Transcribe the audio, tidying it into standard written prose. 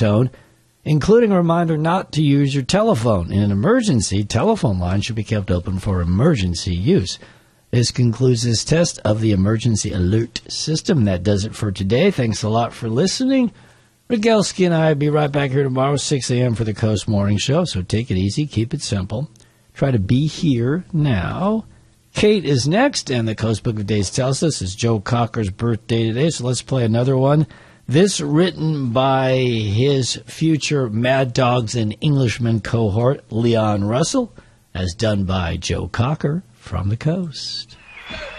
tone, including a reminder not to use your telephone. In an emergency, telephone lines should be kept open for emergency use. This concludes this test of the emergency alert system. That does it for today. Thanks a lot for listening. Rogalski and I will be right back here tomorrow, 6 a.m. for the Coast Morning Show. So take it easy, keep it simple. Try to be here now. Kate is next, and the Coast Book of Days tells us it's Joe Cocker's birthday today, so let's play another one. This written by his future Mad Dogs and Englishmen cohort, Leon Russell, as done by Joe Cocker from the Coast.